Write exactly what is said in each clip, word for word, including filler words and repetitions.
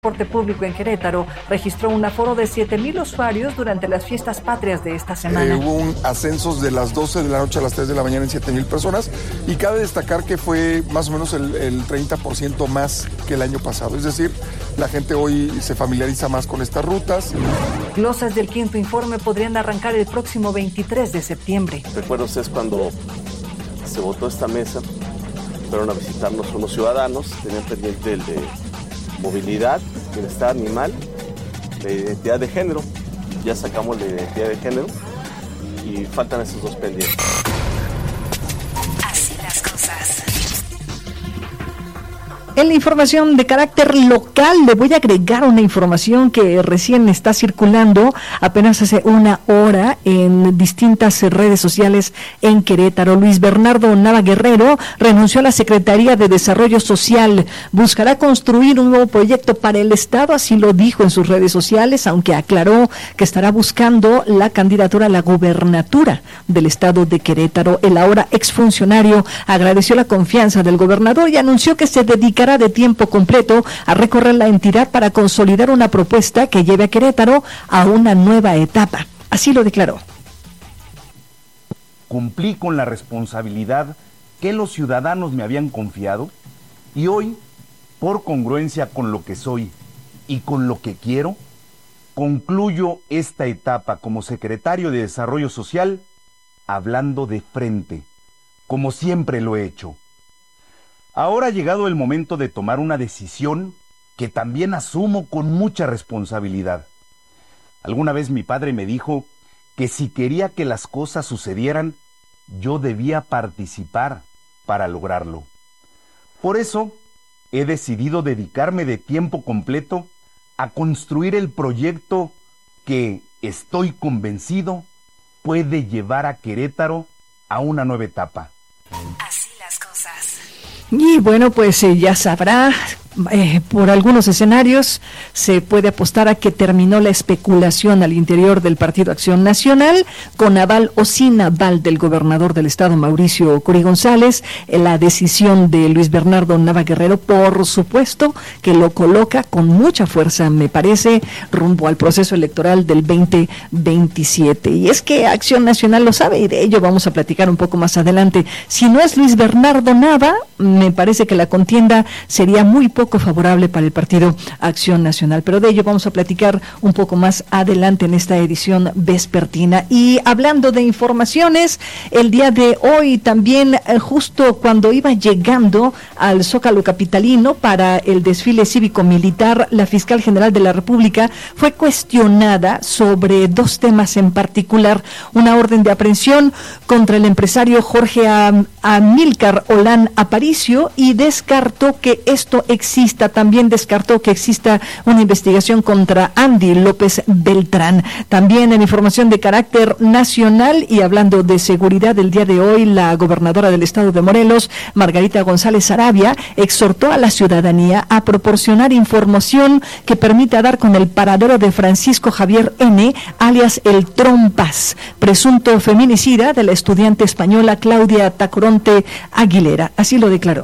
transporte público en Querétaro registró un aforo de siete mil usuarios durante las fiestas patrias de esta semana. Eh, hubo un ascensos de las doce de la noche a las tres de la mañana en siete mil personas y cabe destacar que fue más o menos el, el treinta por ciento más que el año pasado. Es decir, la gente hoy se familiariza más con estas rutas. Glosas del quinto informe podrían arrancar el próximo veintitrés de septiembre. Recuerdo ustedes cuando se votó esta mesa, fueron a visitarnos unos ciudadanos, tenían pendiente el de movilidad, bienestar animal, la identidad de género. Ya sacamos la identidad de género y faltan esos dos pendientes. Así las cosas. En la información de carácter local le voy a agregar una información que recién está circulando apenas hace una hora en distintas redes sociales en Querétaro. Luis Bernardo Nava Guerrero renunció a la Secretaría de Desarrollo Social. Buscará construir un nuevo proyecto para el Estado, así lo dijo en sus redes sociales, aunque aclaró que estará buscando la candidatura a la gubernatura del Estado de Querétaro. El ahora exfuncionario agradeció la confianza del gobernador y anunció que se dedicará de tiempo completo a recorrer la entidad para consolidar una propuesta que lleve a Querétaro a una nueva etapa. Así lo declaró. Cumplí con la responsabilidad que los ciudadanos me habían confiado y hoy, por congruencia con lo que soy y con lo que quiero, concluyo esta etapa como secretario de Desarrollo Social hablando de frente, como siempre lo he hecho. Ahora ha llegado el momento de tomar una decisión que también asumo con mucha responsabilidad. Alguna vez mi padre me dijo que si quería que las cosas sucedieran, yo debía participar para lograrlo. Por eso, he decidido dedicarme de tiempo completo a construir el proyecto que, estoy convencido, puede llevar a Querétaro a una nueva etapa. Así las cosas. Y bueno, pues eh, ya sabrá, eh, por algunos escenarios se puede apostar a que terminó la especulación al interior del Partido Acción Nacional, con aval o sin aval del gobernador del estado, Mauricio Curi González. La decisión de Luis Bernardo Nava Guerrero, por supuesto, que lo coloca con mucha fuerza, me parece, rumbo al proceso electoral del veinte veintisiete. Y es que Acción Nacional lo sabe, y de ello vamos a platicar un poco más adelante. Si no es Luis Bernardo Nava, me parece que la contienda sería muy poco favorable para el Partido Acción Nacional, pero de ello vamos a platicar un poco más adelante en esta edición vespertina. Y hablando de informaciones, el día de hoy también, eh, justo cuando iba llegando al Zócalo capitalino para el desfile cívico-militar, la fiscal general de la República fue cuestionada sobre dos temas en particular: una orden de aprehensión contra el empresario Jorge Am- Amílcar Olán Aparicio, y descartó que esto exista, también descartó que exista una investigación contra Andy López Beltrán. También en información de carácter nacional y hablando de seguridad, el día de hoy la gobernadora del estado de Morelos, Margarita González Sarabia, exhortó a la ciudadanía a proporcionar información que permita dar con el paradero de Francisco Javier N., alias el Trompas, presunto feminicida de la estudiante española Claudia Tacoronte Aguilera. Así lo declaró.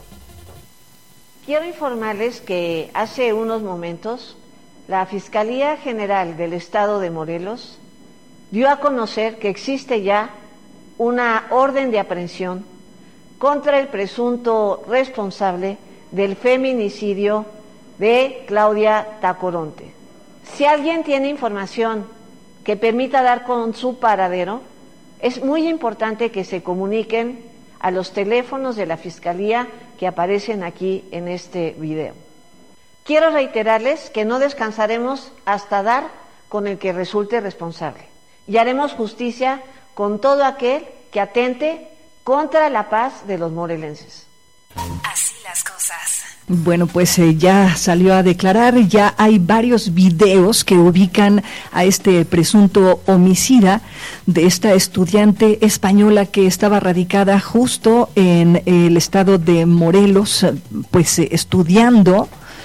Quiero informarles que hace unos momentos la Fiscalía General del Estado de Morelos dio a conocer que existe ya una orden de aprehensión contra el presunto responsable del feminicidio de Claudia Tacoronte. Si alguien tiene información que permita dar con su paradero, es muy importante que se comuniquen a los teléfonos de la Fiscalía que aparecen aquí en este video. Quiero reiterarles que no descansaremos hasta dar con el que resulte responsable y haremos justicia con todo aquel que atente contra la paz de los morelenses. Así las cosas. Bueno, pues eh, ya salió a declarar, ya hay varios videos que ubican a este presunto homicida de esta estudiante española que estaba radicada justo en el estado de Morelos, pues eh, estudiando.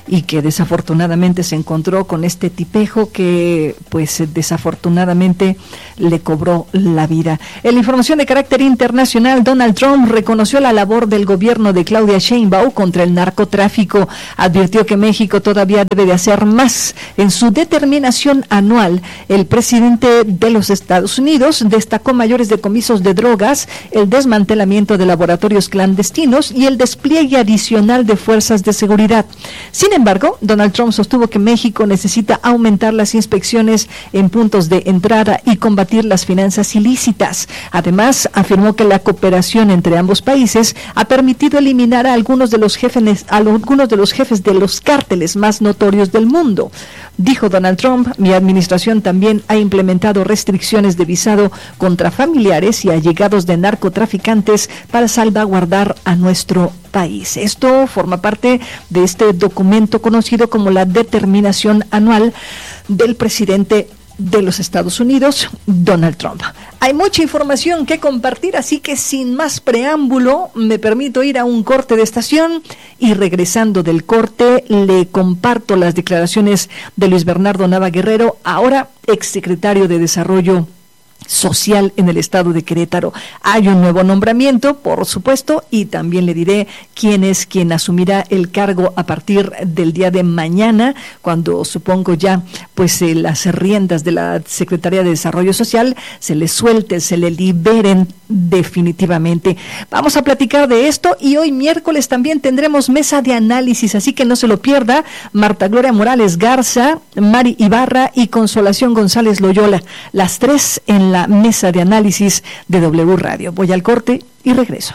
y que desafortunadamente se encontró con este tipejo que pues desafortunadamente le cobró la vida. En la información de carácter internacional, Donald Trump reconoció la labor del gobierno de Claudia Sheinbaum contra el narcotráfico. Advirtió que México todavía debe de hacer más. En su determinación anual, el presidente de los Estados Unidos destacó mayores decomisos de drogas, el desmantelamiento de laboratorios clandestinos y el despliegue adicional de fuerzas de seguridad. Sin embargo, Donald Trump sostuvo que México necesita aumentar las inspecciones en puntos de entrada y combatir las finanzas ilícitas. Además, afirmó que la cooperación entre ambos países ha permitido eliminar a algunos de los jefes, a algunos de los jefes de los cárteles más notorios del mundo. Dijo Donald Trump, mi administración también ha implementado restricciones de visado contra familiares y allegados de narcotraficantes para salvaguardar a nuestro país. Esto forma parte de este documento conocido como la determinación anual del presidente de los Estados Unidos, Donald Trump. Hay mucha información que compartir, así que sin más preámbulo, me permito ir a un corte de estación y regresando del corte le comparto las declaraciones de Luis Bernardo Nava Guerrero, ahora exsecretario de Desarrollo Social en el estado de Querétaro. Hay un nuevo nombramiento, por supuesto, y también le diré quién es quien asumirá el cargo a partir del día de mañana, cuando supongo ya pues eh, las riendas de la Secretaría de Desarrollo Social se le suelten, se le liberen definitivamente. Vamos a platicar de esto y hoy miércoles también tendremos mesa de análisis, así que no se lo pierda. Marta Gloria Morales Garza, Mari Ibarra y Consolación González Loyola, las tres en la mesa de análisis de W Radio. Voy al corte y regreso.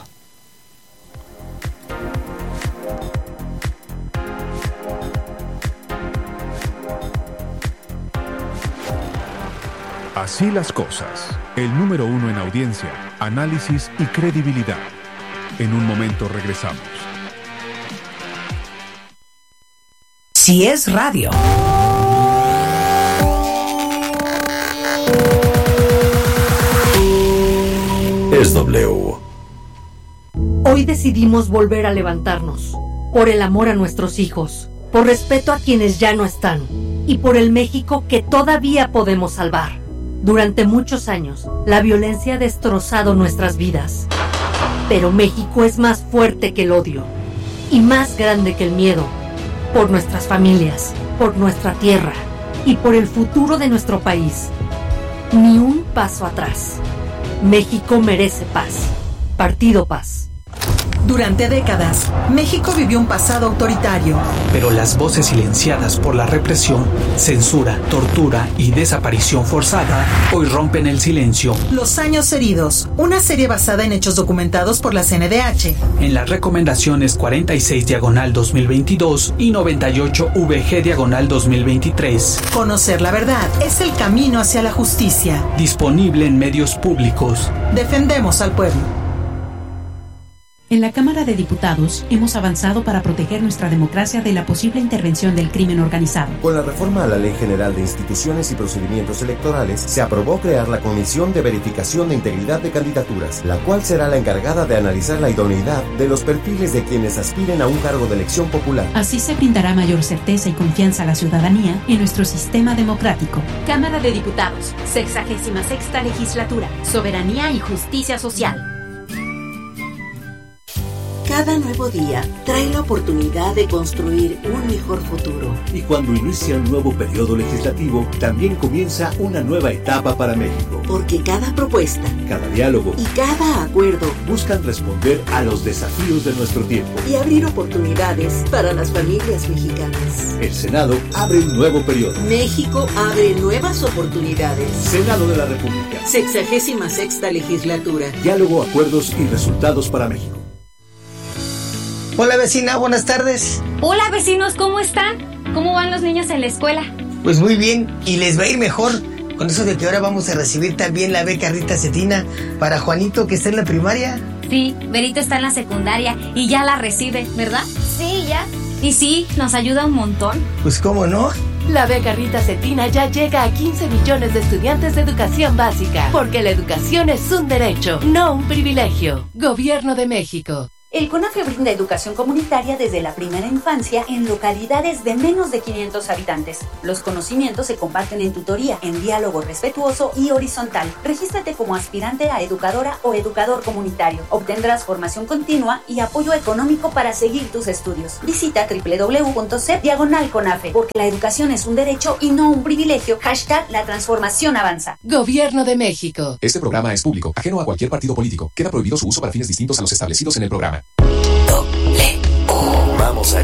Así las cosas. El número uno en audiencia, análisis y credibilidad. En un momento regresamos. Si es radio. Es W. Hoy decidimos volver a levantarnos, por el amor a nuestros hijos, por respeto a quienes ya no están, y por el México que todavía podemos salvar. Durante muchos años, la violencia ha destrozado nuestras vidas. Pero México es más fuerte que el odio, y más grande que el miedo, por nuestras familias, por nuestra tierra, y por el futuro de nuestro país. Ni un paso atrás. México merece paz. Partido Paz. Durante décadas, México vivió un pasado autoritario. Pero las voces silenciadas por la represión, censura, tortura y desaparición forzada hoy rompen el silencio. Los años heridos, una serie basada en hechos documentados por la C N D H. En las recomendaciones cuarenta y seis diagonal dos mil veintidós y noventa y ocho V G diagonal dos mil veintitrés. Conocer la verdad es el camino hacia la justicia. Disponible en medios públicos. Defendemos al pueblo. En la Cámara de Diputados hemos avanzado para proteger nuestra democracia de la posible intervención del crimen organizado. Con la reforma a la Ley General de Instituciones y Procedimientos Electorales, se aprobó crear la Comisión de Verificación de Integridad de Candidaturas, la cual será la encargada de analizar la idoneidad de los perfiles de quienes aspiren a un cargo de elección popular. Así se brindará mayor certeza y confianza a la ciudadanía en nuestro sistema democrático. Cámara de Diputados, sexagésima sexta legislatura, soberanía y justicia social. Cada nuevo día trae la oportunidad de construir un mejor futuro. Y cuando inicia un nuevo periodo legislativo, también comienza una nueva etapa para México. Porque cada propuesta, cada diálogo y cada acuerdo buscan responder a los desafíos de nuestro tiempo y abrir oportunidades para las familias mexicanas. El Senado abre un nuevo periodo. México abre nuevas oportunidades. Senado de la República. Sexagésima sexta legislatura. Diálogo, acuerdos y resultados para México. Hola vecina, buenas tardes. Hola vecinos, ¿cómo están? ¿Cómo van los niños en la escuela? Pues muy bien, y les va a ir mejor con eso de que ahora vamos a recibir también la beca Rita Cetina para Juanito que está en la primaria. Sí, Berito está en la secundaria y ya la recibe, ¿verdad? Sí, ya. Y sí, nos ayuda un montón. Pues cómo no. La beca Rita Cetina ya llega a quince millones de estudiantes de educación básica, porque la educación es un derecho, no un privilegio. Gobierno de México. El CONAFE brinda educación comunitaria desde la primera infancia en localidades de menos de quinientos habitantes. Los conocimientos se comparten en tutoría, en diálogo respetuoso y horizontal. Regístrate como aspirante a educadora o educador comunitario. Obtendrás formación continua y apoyo económico para seguir tus estudios. Visita doble u doble u doble u punto c diagonal CONAFE, porque la educación es un derecho y no un privilegio. Hashtag la transformación avanza. Gobierno de México. Este programa es público, ajeno a cualquier partido político. Queda prohibido su uso para fines distintos a los establecidos en el programa. Vamos